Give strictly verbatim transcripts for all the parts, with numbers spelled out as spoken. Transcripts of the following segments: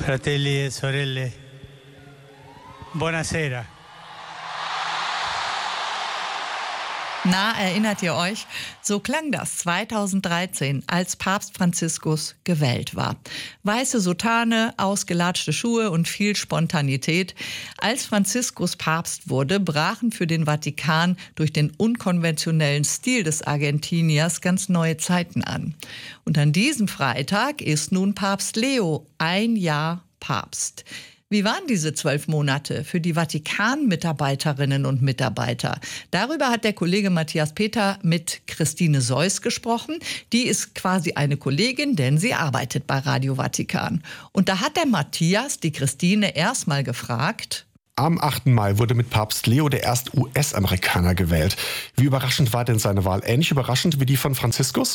Fratelli e sorelle, buonasera. Na, erinnert ihr euch? So klang das zweitausenddreizehn, als Papst Franziskus gewählt war. Weiße Soutane, ausgelatschte Schuhe und viel Spontanität. Als Franziskus Papst wurde, brachen für den Vatikan durch den unkonventionellen Stil des Argentiniers ganz neue Zeiten an. Und an diesem Freitag ist nun Papst Leo ein Jahr Papst. Wie waren diese zwölf Monate für die Vatikan-Mitarbeiterinnen und Mitarbeiter? Darüber hat der Kollege Matthias Peter mit Christine Seuss gesprochen. Die ist quasi eine Kollegin, denn sie arbeitet bei Radio Vatikan. Und da hat der Matthias die Christine erstmal gefragt: Am achten Mai wurde mit Papst Leo der erste U S-Amerikaner gewählt. Wie überraschend war denn seine Wahl? Ähnlich überraschend wie die von Franziskus?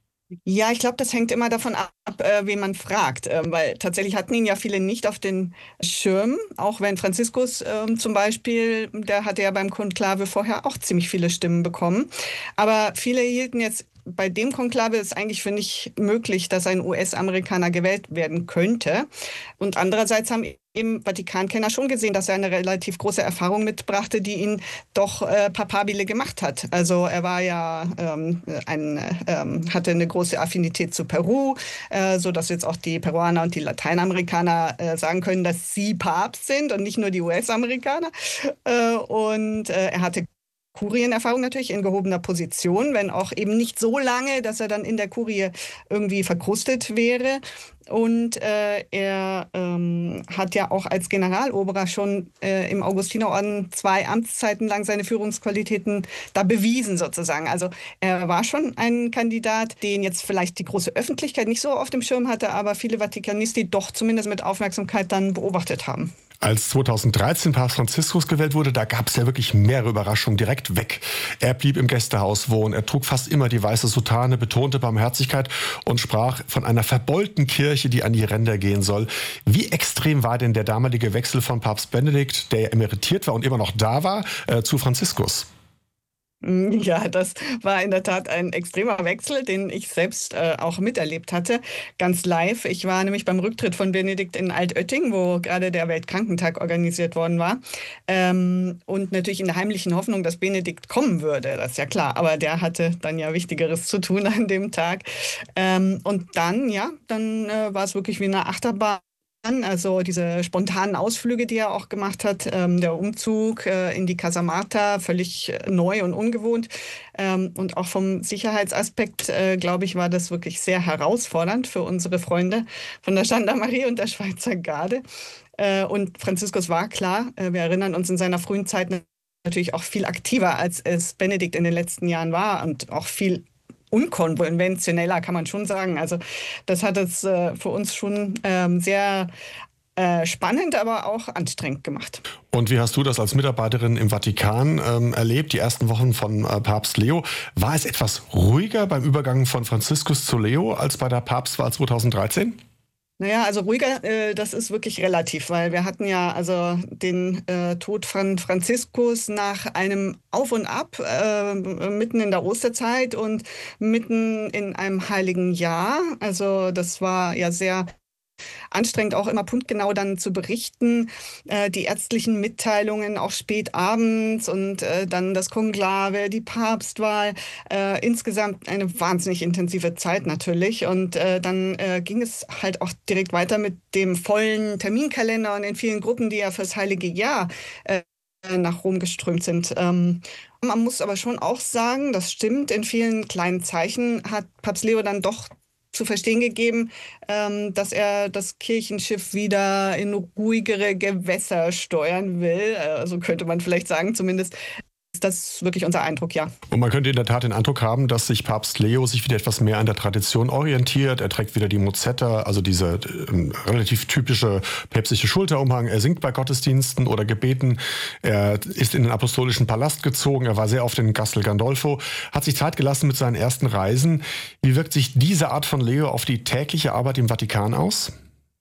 Ja, ich glaube, das hängt immer davon ab, äh, wen man fragt, äh, weil tatsächlich hatten ihn ja viele nicht auf den Schirm, auch wenn Franziskus äh, zum Beispiel, der hatte ja beim Konklave vorher auch ziemlich viele Stimmen bekommen, aber viele hielten jetzt, bei dem Konklave ist eigentlich für nicht möglich, dass ein U S-Amerikaner gewählt werden könnte, und andererseits haben eben Vatikankenner schon gesehen, dass er eine relativ große Erfahrung mitbrachte, die ihn doch äh, papabile gemacht hat. Also er war ja ähm, ein, ähm, hatte eine große Affinität zu Peru, äh, so dass jetzt auch die Peruaner und die Lateinamerikaner äh, sagen können, dass sie Papst sind und nicht nur die U S-Amerikaner. Äh, und äh, er hatte Kurienerfahrung natürlich in gehobener Position, wenn auch eben nicht so lange, dass er dann in der Kurie irgendwie verkrustet wäre. Und äh, er ähm, hat ja auch als Generaloberer schon äh, im Augustinerorden zwei Amtszeiten lang seine Führungsqualitäten da bewiesen sozusagen. Also er war schon ein Kandidat, den jetzt vielleicht die große Öffentlichkeit nicht so auf dem Schirm hatte, aber viele Vatikanisti doch zumindest mit Aufmerksamkeit dann beobachtet haben. Als zweitausenddreizehn Papst Franziskus gewählt wurde, da gab es ja wirklich mehrere Überraschungen direkt weg. Er blieb im Gästehaus wohnen, er trug fast immer die weiße Soutane, betonte Barmherzigkeit und sprach von einer verbeulten Kirche, die an die Ränder gehen soll. Wie extrem war denn der damalige Wechsel von Papst Benedikt, der ja emeritiert war und immer noch da war, äh, zu Franziskus? Ja, das war in der Tat ein extremer Wechsel, den ich selbst äh, auch miterlebt hatte, ganz live. Ich war nämlich beim Rücktritt von Benedikt in Altötting, wo gerade der Weltkrankentag organisiert worden war. Ähm, und natürlich in der heimlichen Hoffnung, dass Benedikt kommen würde, das ist ja klar. Aber der hatte dann ja Wichtigeres zu tun an dem Tag. Ähm, und dann, ja, dann äh, war es wirklich wie eine Achterbahn. Also diese spontanen Ausflüge, die er auch gemacht hat, ähm, der Umzug äh, in die Casa Marta, völlig äh, neu und ungewohnt. Ähm, und auch vom Sicherheitsaspekt, äh, glaube ich, war das wirklich sehr herausfordernd für unsere Freunde von der Gendarmerie und der Schweizer Garde. Äh, und Franziskus war klar, äh, wir erinnern uns in seiner frühen Zeit natürlich auch viel aktiver, als es Benedikt in den letzten Jahren war, und auch viel unkonventioneller, kann man schon sagen. Also das hat es äh, für uns schon ähm, sehr äh, spannend, aber auch anstrengend gemacht. Und wie hast du das als Mitarbeiterin im Vatikan ähm, erlebt, die ersten Wochen von äh, Papst Leo? War es etwas ruhiger beim Übergang von Franziskus zu Leo als bei der Papstwahl zweitausenddreizehn? Naja, also ruhiger, äh, das ist wirklich relativ, weil wir hatten ja also den äh, Tod von Franziskus nach einem Auf und Ab, äh, mitten in der Osterzeit und mitten in einem heiligen Jahr. Also das war ja sehr anstrengend, auch immer punktgenau dann zu berichten, äh, die ärztlichen Mitteilungen auch spät abends und äh, dann das Konklave, die Papstwahl, äh, insgesamt eine wahnsinnig intensive Zeit natürlich, und äh, dann äh, ging es halt auch direkt weiter mit dem vollen Terminkalender und den vielen Gruppen, die ja fürs Heilige Jahr äh, nach Rom geströmt sind. Ähm, man muss aber schon auch sagen, das stimmt, in vielen kleinen Zeichen hat Papst Leo dann doch zu verstehen gegeben, ähm, dass er das Kirchenschiff wieder in ruhigere Gewässer steuern will. Äh, so könnte man vielleicht sagen, zumindest ist das wirklich unser Eindruck, ja. Und man könnte in der Tat den Eindruck haben, dass sich Papst Leo sich wieder etwas mehr an der Tradition orientiert. Er trägt wieder die Mozzetta, also diese äh, relativ typische päpstliche Schulterumhang. Er singt bei Gottesdiensten oder Gebeten. Er ist in den apostolischen Palast gezogen. Er war sehr oft in Castel Gandolfo, hat sich Zeit gelassen mit seinen ersten Reisen. Wie wirkt sich diese Art von Leo auf die tägliche Arbeit im Vatikan aus?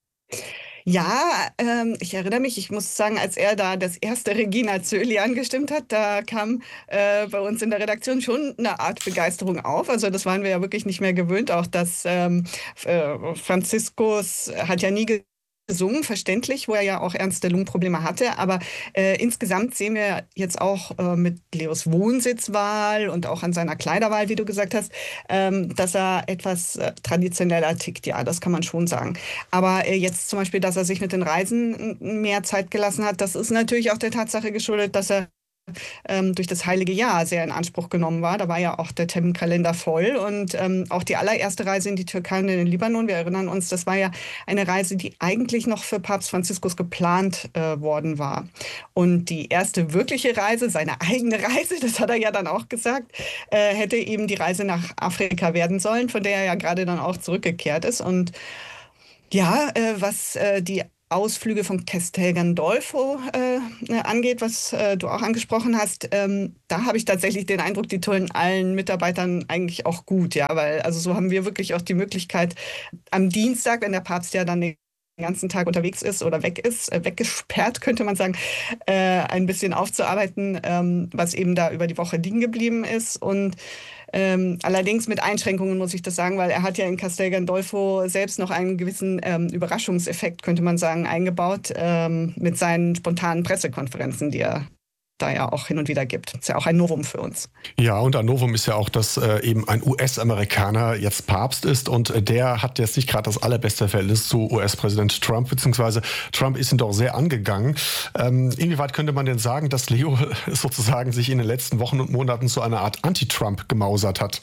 Ja, ähm, ich erinnere mich, ich muss sagen, als er da das erste Regina Coeli angestimmt hat, da kam äh, bei uns in der Redaktion schon eine Art Begeisterung auf. Also das waren wir ja wirklich nicht mehr gewöhnt. Auch dass ähm, äh, Franziskus hat ja nie gesungen, verständlich, wo er ja auch ernste Lungenprobleme hatte. Aber äh, insgesamt sehen wir jetzt auch äh, mit Leos Wohnsitzwahl und auch an seiner Kleiderwahl, wie du gesagt hast, ähm, dass er etwas äh, traditioneller tickt. Ja, das kann man schon sagen. Aber äh, jetzt zum Beispiel, dass er sich mit den Reisen mehr Zeit gelassen hat, das ist natürlich auch der Tatsache geschuldet, dass er ähm, durch das Heilige Jahr sehr in Anspruch genommen war. Da war ja auch der Terminkalender voll und ähm, auch die allererste Reise in die Türkei und in den Libanon, wir erinnern uns, das war ja eine Reise, die eigentlich noch für Papst Franziskus geplant äh, worden war. Und die erste wirkliche Reise, seine eigene Reise, das hat er ja dann auch gesagt, äh, hätte eben die Reise nach Afrika werden sollen, von der er ja gerade dann auch zurückgekehrt ist. Und ja, äh, was äh, die Ausflüge von Castel Gandolfo äh, angeht, was äh, du auch angesprochen hast, ähm, da habe ich tatsächlich den Eindruck, die tun allen Mitarbeitern eigentlich auch gut, ja, weil also so haben wir wirklich auch die Möglichkeit, am Dienstag, wenn der Papst ja dann den ganzen Tag unterwegs ist oder weg ist, äh, weggesperrt, könnte man sagen, äh, ein bisschen aufzuarbeiten, ähm, was eben da über die Woche liegen geblieben ist. Und ähm, allerdings mit Einschränkungen muss ich das sagen, weil er hat ja in Castel Gandolfo selbst noch einen gewissen ähm, Überraschungseffekt, könnte man sagen, eingebaut ähm, mit seinen spontanen Pressekonferenzen, die er da ja auch hin und wieder gibt. Das ist ja auch ein Novum für uns. Ja, und ein Novum ist ja auch, dass äh, eben ein U S-Amerikaner jetzt Papst ist und äh, der hat jetzt nicht gerade das allerbeste Verhältnis zu U S-Präsident Trump, beziehungsweise Trump ist ihn doch sehr angegangen. Ähm, inwieweit könnte man denn sagen, dass Leo sozusagen sich in den letzten Wochen und Monaten zu einer Art Anti-Trump gemausert hat?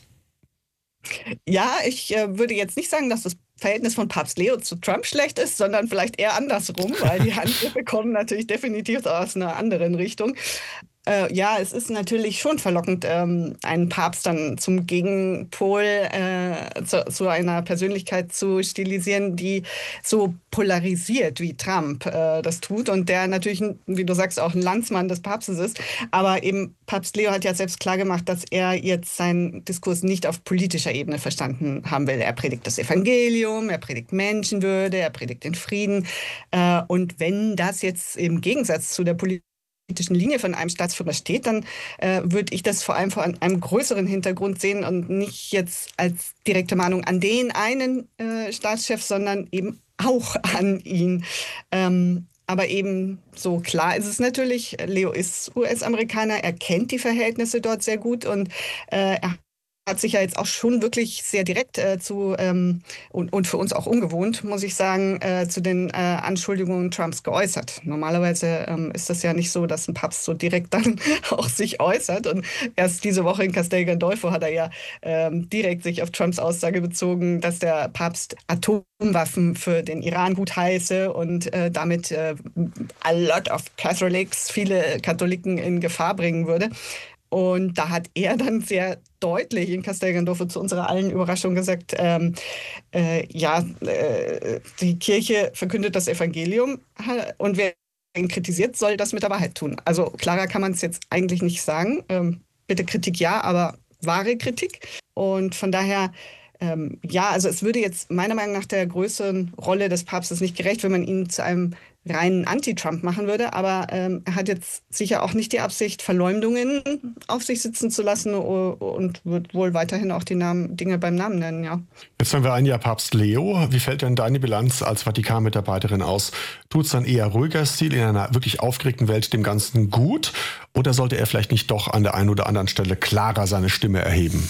Ja, ich äh, würde jetzt nicht sagen, dass das Verhältnis von Papst Leo zu Trump schlecht ist, sondern vielleicht eher andersrum, weil die Angriffe kommen natürlich definitiv aus einer anderen Richtung. Äh, ja, es ist natürlich schon verlockend, ähm, einen Papst dann zum Gegenpol äh, zu, zu einer Persönlichkeit zu stilisieren, die so polarisiert wie Trump äh, das tut und der natürlich, wie du sagst, auch ein Landsmann des Papstes ist. Aber eben Papst Leo hat ja selbst klargemacht, dass er jetzt seinen Diskurs nicht auf politischer Ebene verstanden haben will. Er predigt das Evangelium, er predigt Menschenwürde, er predigt den Frieden. Äh, und wenn das jetzt im Gegensatz zu der Politik politischen Linie von einem Staatsführer steht, dann äh, würde ich das vor allem vor einem größeren Hintergrund sehen und nicht jetzt als direkte Mahnung an den einen äh, Staatschef, sondern eben auch an ihn. Ähm, aber eben so klar ist es natürlich, Leo ist U S-Amerikaner, er kennt die Verhältnisse dort sehr gut und äh, er hat sich ja jetzt auch schon wirklich sehr direkt äh, zu, ähm, und, und für uns auch ungewohnt, muss ich sagen, äh, zu den äh, Anschuldigungen Trumps geäußert. Normalerweise ähm, ist das ja nicht so, dass ein Papst so direkt dann auch sich äußert. Und erst diese Woche in Castel Gandolfo hat er ja ähm, direkt sich auf Trumps Aussage bezogen, dass der Papst Atomwaffen für den Iran gutheiße und äh, damit äh, a lot of Catholics, viele Katholiken in Gefahr bringen würde. Und da hat er dann sehr deutlich in Castel Gandolfo zu unserer allen Überraschung gesagt, ähm, äh, ja, äh, die Kirche verkündet das Evangelium und wer ihn kritisiert, soll das mit der Wahrheit tun. Also klarer kann man es jetzt eigentlich nicht sagen. Ähm, bitte Kritik ja, aber wahre Kritik. Und von daher, ähm, ja, also es würde jetzt meiner Meinung nach der größeren Rolle des Papstes nicht gerecht, wenn man ihn zu einem reinen Anti-Trump machen würde, aber ähm, er hat jetzt sicher auch nicht die Absicht, Verleumdungen auf sich sitzen zu lassen und wird wohl weiterhin auch die Namen, Dinge beim Namen nennen, ja. Jetzt haben wir ein Jahr Papst Leo. Wie fällt denn deine Bilanz als Vatikan-Mitarbeiterin aus? Tut sein eher ruhiger Stil in einer wirklich aufgeregten Welt dem Ganzen gut? Oder sollte er vielleicht nicht doch an der einen oder anderen Stelle klarer seine Stimme erheben?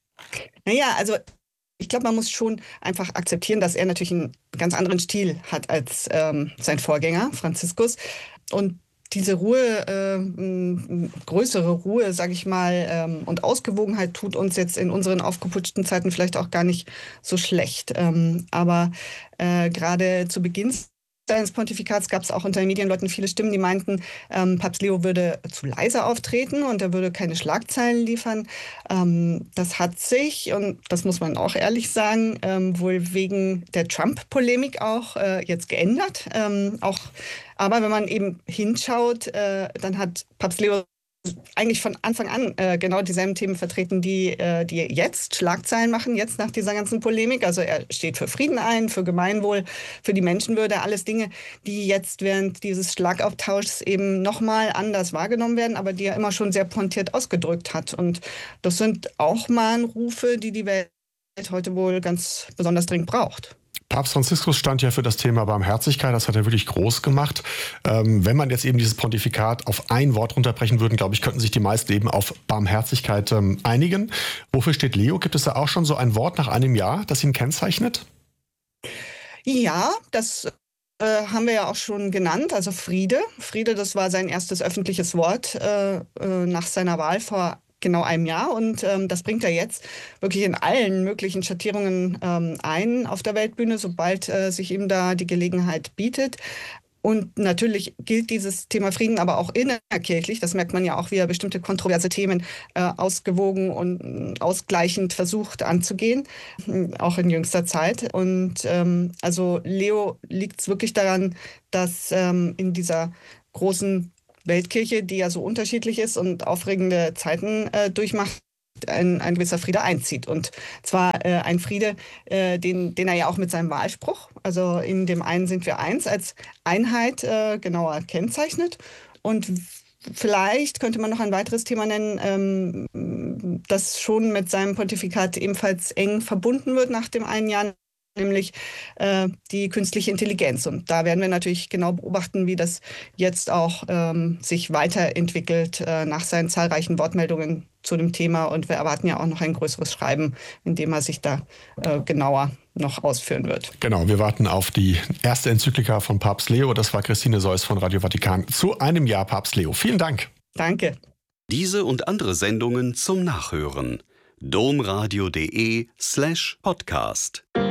Naja, also ich glaube, man muss schon einfach akzeptieren, dass er natürlich einen ganz anderen Stil hat als ähm, sein Vorgänger, Franziskus. Und diese Ruhe, äh, größere Ruhe, sage ich mal, ähm, und Ausgewogenheit tut uns jetzt in unseren aufgeputschten Zeiten vielleicht auch gar nicht so schlecht. Ähm, aber äh, gerade zu Beginn seines Pontifikats gab es auch unter den Medienleuten viele Stimmen, die meinten, ähm, Papst Leo würde zu leise auftreten und er würde keine Schlagzeilen liefern. Ähm, das hat sich, und das muss man auch ehrlich sagen, ähm, wohl wegen der Trump-Polemik auch äh, jetzt geändert. Ähm, auch, aber wenn man eben hinschaut, äh, dann hat Papst Leo eigentlich von Anfang an äh, genau dieselben Themen vertreten, die, äh, die jetzt Schlagzeilen machen, jetzt nach dieser ganzen Polemik. Also er steht für Frieden ein, für Gemeinwohl, für die Menschenwürde, alles Dinge, die jetzt während dieses Schlagabtauschs eben nochmal anders wahrgenommen werden, aber die er immer schon sehr pointiert ausgedrückt hat. Und das sind auch Mahnrufe, die die Welt heute wohl ganz besonders dringend braucht. Papst Franziskus stand ja für das Thema Barmherzigkeit, das hat er wirklich groß gemacht. Ähm, wenn man jetzt eben dieses Pontifikat auf ein Wort runterbrechen würde, glaube ich, könnten sich die meisten eben auf Barmherzigkeit ähm, einigen. Wofür steht Leo? Gibt es da auch schon so ein Wort nach einem Jahr, das ihn kennzeichnet? Ja, das äh, haben wir ja auch schon genannt, also Friede. Friede, das war sein erstes öffentliches Wort äh, äh, nach seiner Wahl vor genau einem Jahr und ähm, das bringt er jetzt wirklich in allen möglichen Schattierungen ähm, ein auf der Weltbühne, sobald äh, sich ihm da die Gelegenheit bietet. Und natürlich gilt dieses Thema Frieden aber auch innerkirchlich. Das merkt man ja auch, wie er bestimmte kontroverse Themen äh, ausgewogen und ausgleichend versucht anzugehen, auch in jüngster Zeit. Und ähm, also Leo liegt es wirklich daran, dass ähm, in dieser großen Weltkirche, die ja so unterschiedlich ist und aufregende Zeiten äh, durchmacht, ein, ein gewisser Friede einzieht. Und zwar äh, ein Friede, äh, den, den er ja auch mit seinem Wahlspruch, also in dem einen sind wir eins, als Einheit äh, genauer kennzeichnet. Und vielleicht könnte man noch ein weiteres Thema nennen, ähm, das schon mit seinem Pontifikat ebenfalls eng verbunden wird nach dem einen Jahr, nämlich äh, die künstliche Intelligenz. Und da werden wir natürlich genau beobachten, wie das jetzt auch ähm, sich weiterentwickelt äh, nach seinen zahlreichen Wortmeldungen zu dem Thema. Und wir erwarten ja auch noch ein größeres Schreiben, in dem er sich da äh, genauer noch ausführen wird. Genau, wir warten auf die erste Enzyklika von Papst Leo. Das war Christine Seuss von Radio Vatikan zu einem Jahr Papst Leo. Vielen Dank. Danke. Diese und andere Sendungen zum Nachhören. domradio.de slash podcast.